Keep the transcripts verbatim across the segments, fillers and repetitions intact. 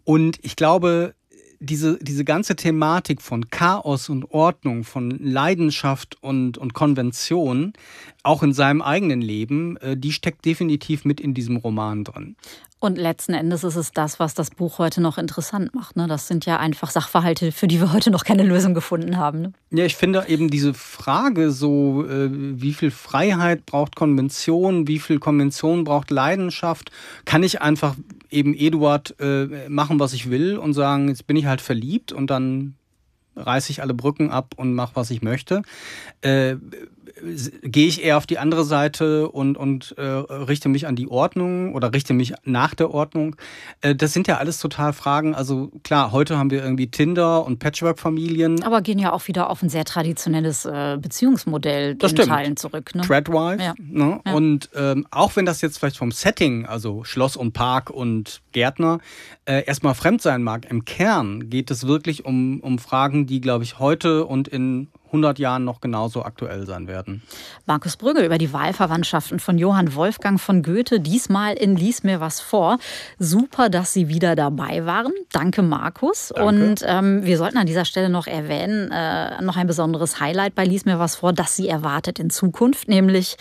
Und ich glaube, diese, diese ganze Thematik von Chaos und Ordnung, von Leidenschaft und, und Konvention, auch in seinem eigenen Leben, die steckt definitiv mit in diesem Roman drin. Und letzten Endes ist es das, was das Buch heute noch interessant macht. Ne? Das sind ja einfach Sachverhalte, für die wir heute noch keine Lösung gefunden haben. Ne? Ja, ich finde eben diese Frage so, äh, wie viel Freiheit braucht Konvention, wie viel Konvention braucht Leidenschaft, kann ich einfach eben Eduard äh, machen, was ich will und sagen, jetzt bin ich halt verliebt und dann reiße ich alle Brücken ab und mache, was ich möchte. Äh, gehe ich eher auf die andere Seite und, und äh, richte mich an die Ordnung oder richte mich nach der Ordnung. Äh, das sind ja alles total Fragen. Also klar, heute haben wir irgendwie Tinder und Patchwork-Familien. Aber gehen ja auch wieder auf ein sehr traditionelles äh, Beziehungsmodell das in stimmt. Teilen zurück. Ne? Threadwife. Ja. Ne? Ja. Und ähm, auch wenn das jetzt vielleicht vom Setting, also Schloss und Park und Gärtner, äh, erstmal fremd sein mag, im Kern geht es wirklich um, um Fragen, die, glaube ich, heute und in hundert Jahren noch genauso aktuell sein werden. Markus Brügge über die Wahlverwandtschaften von Johann Wolfgang von Goethe, diesmal in Lies mir was vor. Super, dass Sie wieder dabei waren. Danke, Markus. Danke. Und ähm, wir sollten an dieser Stelle noch erwähnen, äh, noch ein besonderes Highlight bei Lies mir was vor, das Sie erwartet in Zukunft, nämlich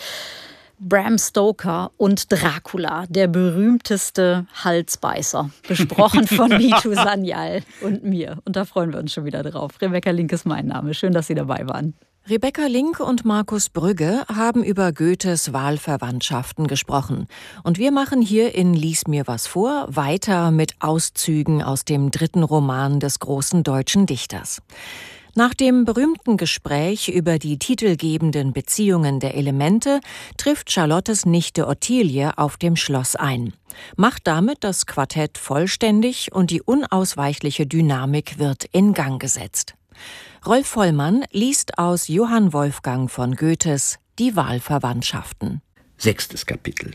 Bram Stoker und Dracula, der berühmteste Halsbeißer, besprochen von Mitu Sanyal und mir. Und da freuen wir uns schon wieder drauf. Rebecca Link ist mein Name. Schön, dass Sie dabei waren. Rebecca Link und Markus Brügge haben über Goethes Wahlverwandtschaften gesprochen. Und wir machen hier in Lies mir was vor weiter mit Auszügen aus dem dritten Roman des großen deutschen Dichters. Nach dem berühmten Gespräch über die titelgebenden Beziehungen der Elemente trifft Charlottes Nichte Ottilie auf dem Schloss ein, macht damit das Quartett vollständig und die unausweichliche Dynamik wird in Gang gesetzt. Rolf Vollmann liest aus Johann Wolfgang von Goethes Die Wahlverwandtschaften. Sechstes Kapitel.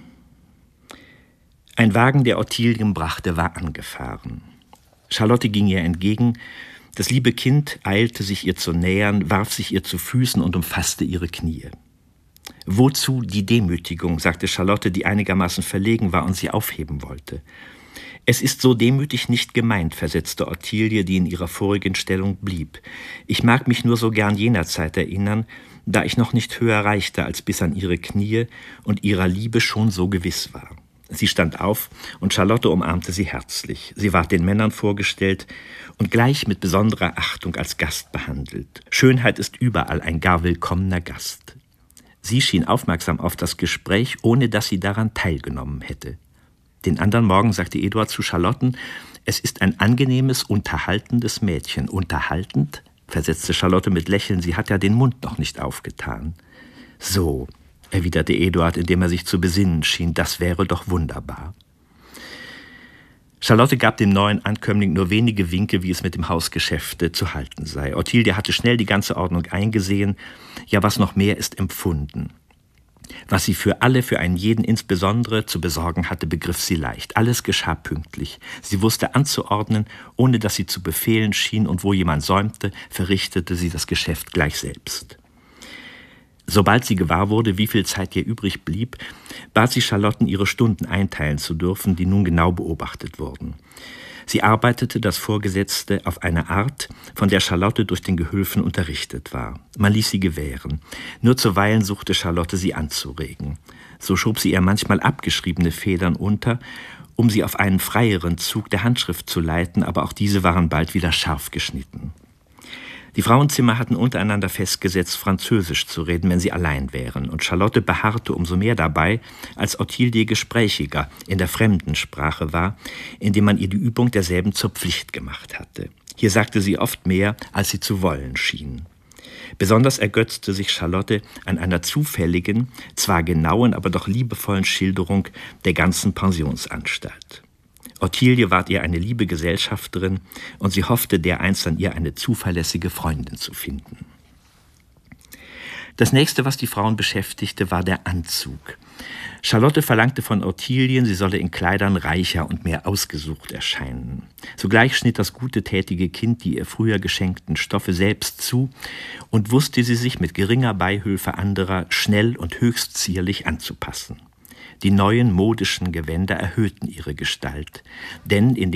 Ein Wagen, der Ottilien brachte, war angefahren. Charlotte ging ihr entgegen. Das liebe Kind eilte sich ihr zu nähern, warf sich ihr zu Füßen und umfasste ihre Knie. »Wozu die Demütigung?« sagte Charlotte, die einigermaßen verlegen war und sie aufheben wollte. »Es ist so demütig nicht gemeint«, versetzte Ottilie, die in ihrer vorigen Stellung blieb. »Ich mag mich nur so gern jener Zeit erinnern, da ich noch nicht höher reichte als bis an ihre Knie und ihrer Liebe schon so gewiss war.« Sie stand auf und Charlotte umarmte sie herzlich. Sie ward den Männern vorgestellt und gleich mit besonderer Achtung als Gast behandelt. Schönheit ist überall ein gar willkommener Gast. Sie schien aufmerksam auf das Gespräch, ohne dass sie daran teilgenommen hätte. Den anderen Morgen sagte Eduard zu Charlotten, es ist ein angenehmes, unterhaltendes Mädchen. Unterhaltend? Versetzte Charlotte mit Lächeln, sie hat ja den Mund noch nicht aufgetan. So, erwiderte Eduard, indem er sich zu besinnen schien, das wäre doch wunderbar. Charlotte gab dem neuen Ankömmling nur wenige Winke, wie es mit dem Hausgeschäfte zu halten sei. Ottilie hatte schnell die ganze Ordnung eingesehen, ja, was noch mehr ist, empfunden. Was sie für alle, für einen jeden insbesondere zu besorgen hatte, begriff sie leicht. Alles geschah pünktlich. Sie wusste anzuordnen, ohne dass sie zu befehlen schien, und wo jemand säumte, verrichtete sie das Geschäft gleich selbst. Sobald sie gewahr wurde, wie viel Zeit ihr übrig blieb, bat sie Charlotten, ihre Stunden einteilen zu dürfen, die nun genau beobachtet wurden. Sie arbeitete das Vorgesetzte auf eine Art, von der Charlotte durch den Gehülfen unterrichtet war. Man ließ sie gewähren. Nur zuweilen suchte Charlotte, sie anzuregen. So schob sie ihr manchmal abgeschriebene Federn unter, um sie auf einen freieren Zug der Handschrift zu leiten, aber auch diese waren bald wieder scharf geschnitten. Die Frauenzimmer hatten untereinander festgesetzt, Französisch zu reden, wenn sie allein wären, und Charlotte beharrte umso mehr dabei, als Ottilie gesprächiger in der Fremdensprache war, indem man ihr die Übung derselben zur Pflicht gemacht hatte. Hier sagte sie oft mehr, als sie zu wollen schien. Besonders ergötzte sich Charlotte an einer zufälligen, zwar genauen, aber doch liebevollen Schilderung der ganzen Pensionsanstalt. Ottilie ward ihr eine liebe Gesellschafterin und sie hoffte, dereinst an ihr eine zuverlässige Freundin zu finden. Das nächste, was die Frauen beschäftigte, war der Anzug. Charlotte verlangte von Ottilien, sie solle in Kleidern reicher und mehr ausgesucht erscheinen. Sogleich schnitt das gute, tätige Kind die ihr früher geschenkten Stoffe selbst zu und wusste sie sich mit geringer Beihilfe anderer schnell und höchst zierlich anzupassen. Die neuen modischen Gewänder erhöhten ihre Gestalt, denn in